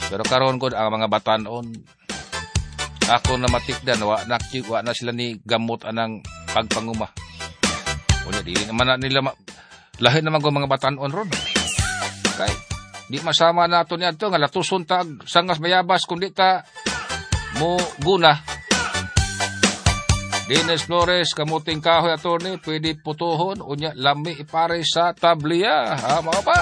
Pero karon ko ang mga batanon, ako na matikdan, wa na sila ni gamot anang pagpanguma. Unya di naman na nila lahi naman ko mga batanon ron. Kay di masama nato niadto nga latuson tag sangas mayabas kundi ta mo guna. Dines Flores, kamuting kahoy attorney, pwede putuhon, unya lami ipare sa tabliya. Ha, mga pa?